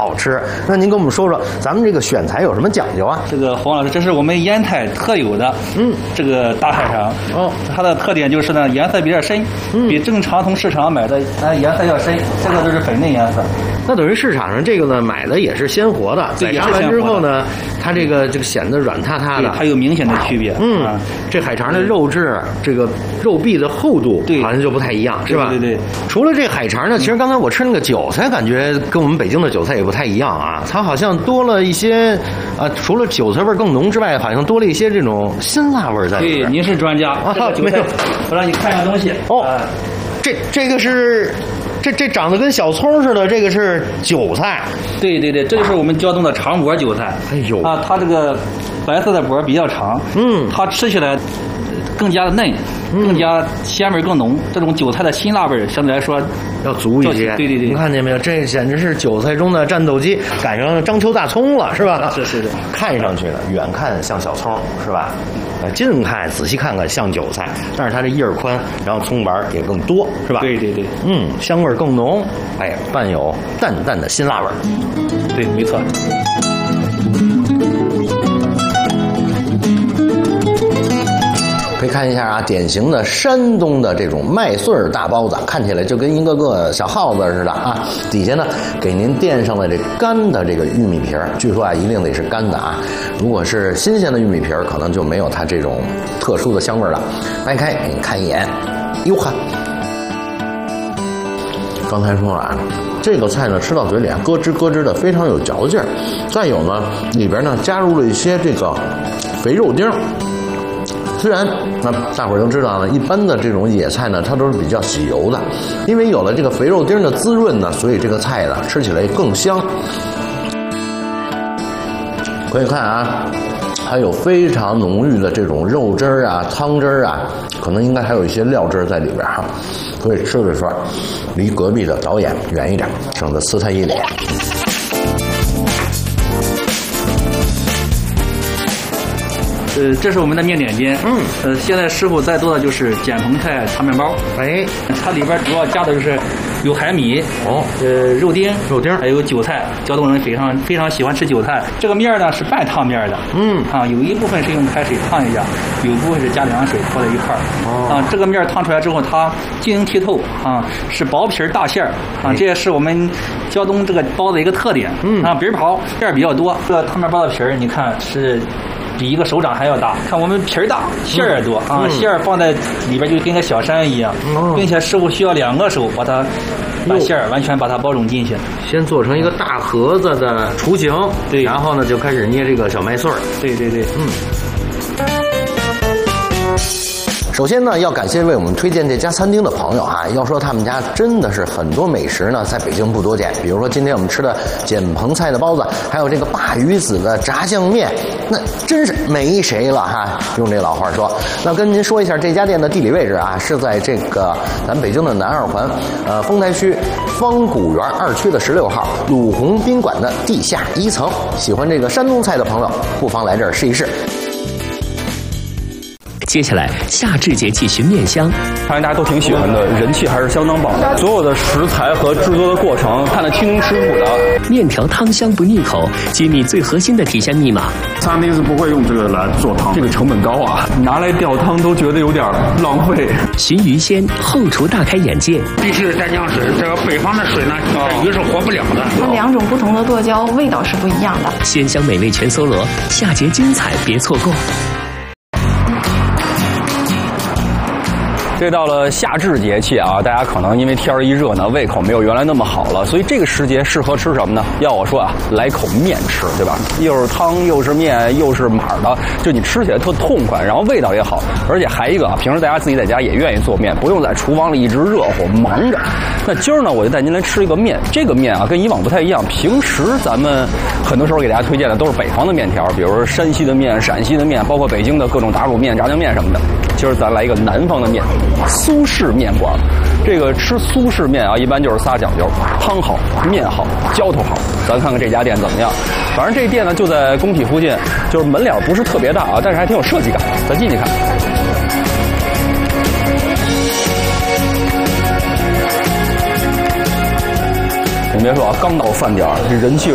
好吃。那您跟我们说说，咱们这个选材有什么讲究啊？ 这个黄老师，这是我们烟台特有的，这个大海肠。哦，它的特点就是呢，颜色比较深，比正常从市场买的颜色要深。这个都是粉嫩颜色。 那等于市场上这个呢，买的也是鲜活的，宰杀完之后呢，它这个显得软塌塌的， 它有明显的区别。 这海肠的肉质，这个肉壁的厚度，好像就不太一样，是吧？ 对。 除了这海肠呢，其实刚才我吃那个韭菜，感觉跟我们北京的韭菜也不太一样啊。它好像多了一些，除了韭菜味更浓之外，好像多了一些这种辛辣味在里边。 对，您是专家啊！ 没有， 我让你看一下东西哦。这个是。这长得跟小葱似的，这个是韭菜。 对，这就是我们胶东的长脖韭菜。 哎呦啊，它这个白色的脖比较长，它吃起来更加的嫩，更加鲜味更浓。这种韭菜的辛辣味相对来说要足一些。 对， 您看见没有？这简直是韭菜中的战斗机，赶上章丘大葱了，是吧？ 是的。 看上去呢，远看像小葱，是吧？近看仔细看看像韭菜，但是它这叶儿宽，然后葱白也更多，是吧？ 对， 香味更浓，伴有淡淡的辛辣味。 对，没错。 可以看一下啊，典型的山东的这种麦穗大包子，看起来就跟一个个小耗子似的啊。底下呢给您垫上了这干的这个玉米皮儿，据说啊一定得是干的啊。如果是新鲜的玉米皮儿，可能就没有它这种特殊的香味了。掰开给你看一眼，哟呵。刚才说了啊，这个菜呢吃到嘴里啊咯吱咯吱的，非常有嚼劲儿。再有呢，里边呢加入了一些这个肥肉丁。虽然那大伙儿都知道呢，一般的这种野菜呢，它都是比较喜油的，因为有了这个肥肉丁的滋润呢，所以这个菜呢吃起来更香。可以看啊，还有非常浓郁的这种肉汁儿啊、汤汁儿啊，可能应该还有一些料汁在里边哈。所以吃的时候离隔壁的导演远一点，省得呲他一脸。 这是我们的面点筋。现在师傅在做的就是碱蓬菜长面包。它里边主要加的就是有海米，肉丁，还有韭菜。胶东人非常喜欢吃韭菜。这个面呢是半烫面的。有一部分是用开水烫一下，有一部分是加凉水泡在一块儿。这个面烫出来之后，它晶莹剔透是薄皮大馅儿这也是我们胶东这个包子一个特点。皮薄馅儿比较多。这个烫面包的皮儿，你看是比一个手掌还要大，看我们皮儿大，馅儿也多馅儿放在里边就跟个小山一样，并且师傅需要2个手把馅儿完全把它包容进去。 先做成一个大盒子的雏形，对，然后呢就开始捏这个小麦穗儿。 对， 首先呢，要感谢为我们推荐这家餐厅的朋友啊。要说他们家真的是很多美食呢，在北京不多见。比如说今天我们吃的碱蓬菜的包子，还有这个鲅鱼子的炸酱面，那真是没谁了哈。用这老话说，那跟您说一下这家店的地理位置啊，是在这个咱北京的南二环，丰台区方古园2区的16号鲁宏宾馆的地下1层。喜欢这个山东菜的朋友，不妨来这儿试一试。 接下来，夏至节气寻面香， 看来大家都挺喜欢的，人气还是相当棒的。所有的食材和制作的过程看得清清楚楚的。 面条汤香不腻口，揭秘最核心的提鲜密码。 餐厅是不会用这个来做汤，这个成本高啊，拿来吊汤都觉得有点浪费。 寻鱼鲜，后厨大开眼界。 必须是蘸酱水，这个北方的水呢，这鱼是活不了的。 它2种不同的剁椒，味道是不一样的。 鲜香美味全搜罗，夏节精彩别错过。 这到了夏至节气啊，大家可能因为天儿一热呢，胃口没有原来那么好了，所以这个时节适合吃什么呢？要我说啊，来口面吃，对吧？又是汤又是面又是码的，就你吃起来特痛快，然后味道也好，而且还一个啊，平时大家自己在家也愿意做面，不用在厨房里一直热火忙着。那今儿呢，我就带您来吃一个面，这个面啊跟以往不太一样。平时咱们很多时候给大家推荐的都是北方的面条，比如说山西的面、陕西的面，包括北京的各种打卤面、炸酱面什么的。今儿咱来一个南方的面，苏式面馆。这个吃苏式面啊，一般就是仨讲究：汤好、面好、浇头好。咱看看这家店怎么样。反正这店呢就在工体附近，就是门脸不是特别大啊，但是还挺有设计感。咱进去看。你别说啊，刚到饭点，这人气